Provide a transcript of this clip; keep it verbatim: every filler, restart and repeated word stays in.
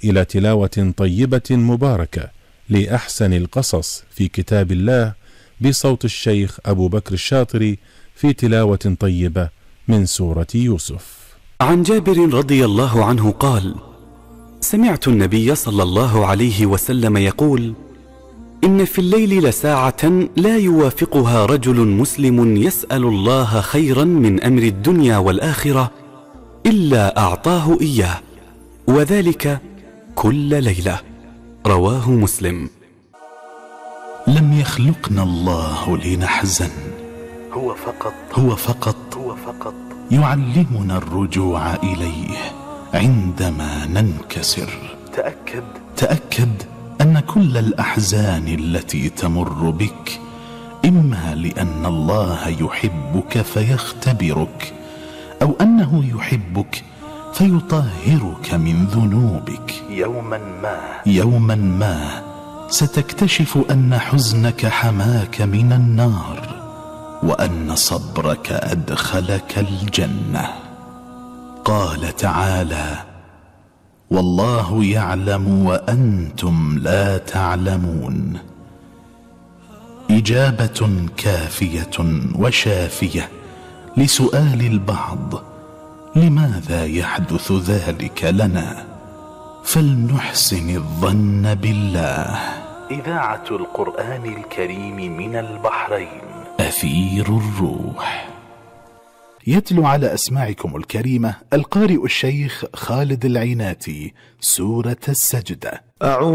إلى تلاوة طيبة مباركة لأحسن القصص في كتاب الله بصوت الشيخ أبو بكر الشاطري في تلاوة طيبة من سورة يوسف. عن جابر رضي الله عنه قال: سمعت النبي صلى الله عليه وسلم يقول: إن في الليل لساعة لا يوافقها رجل مسلم يسأل الله خيرا من أمر الدنيا والآخرة إلا أعطاه إياه، وذلك كل ليلة. رواه مسلم. لم يخلقنا الله لنحزن، هو فقط هو فقط هو فقط يعلمنا الرجوع إليه عندما ننكسر. تأكد تأكد أن كل الأحزان التي تمر بك إما لأن الله يحبك فيختبرك، أو أنه يحبك فيطهرك من ذنوبك. يوما ما يوما ما ستكتشف أن حزنك حماك من النار، وأن صبرك أدخلك الجنة. قال تعالى: والله يعلم وأنتم لا تعلمون. إجابة كافية وشافية لسؤال البعض: لماذا يحدث ذلك لنا؟ فلنحسن الظن بالله. إذاعة القرآن الكريم من البحرين، أثير الروح. يتلو على أسماعكم الكريمة القارئ الشيخ خالد العيناتي سورة السجدة.